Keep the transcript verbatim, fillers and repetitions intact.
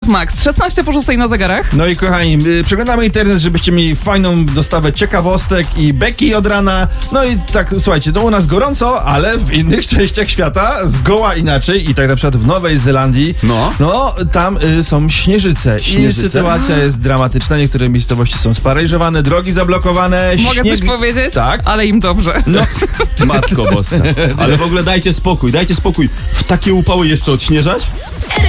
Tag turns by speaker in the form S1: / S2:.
S1: Max. szesnaście po szóstej na zegarach.
S2: No i kochani, y, przeglądamy internet, żebyście mieli fajną dostawę ciekawostek i beki od rana. No i tak, słuchajcie, no u nas gorąco, ale w innych częściach świata zgoła inaczej i tak na przykład w Nowej Zelandii,
S3: No,
S2: no tam y, są śnieżyce.
S3: Śnieżyce?
S2: I sytuacja jest dramatyczna. Niektóre miejscowości są sparaliżowane, drogi zablokowane.
S1: Mogę
S2: śnieg...
S1: coś powiedzieć?
S2: Tak.
S1: Ale im dobrze.
S2: No,
S3: Matko Boska. Ale w ogóle dajcie spokój, dajcie spokój. W takie upały jeszcze odśnieżać?